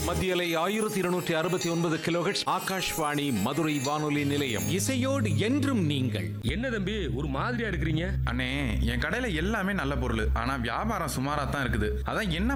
மத்தியலை 1269 கிலோஹெர்ட்ஸ். ஆகாஷ்வாணி மதுரை வானொலி நிலையம். இசையோடு என்றும் நீங்கள். என்ன தம்பி ஒரு மாதிரியா இருக்கிறீங்க? அண்ணே, என் கடையில எல்லாமே நல்ல பொருள், ஆனா வியாபாரம் சுமாரா தான் இருக்குது. அதான் என்ன